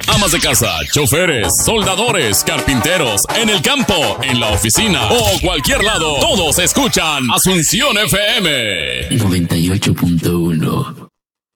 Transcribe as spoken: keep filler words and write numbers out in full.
Amas de casa, choferes, soldadores, carpinteros, en el campo, en la oficina o cualquier lado, todos escuchan Asunción F M noventa y ocho punto uno.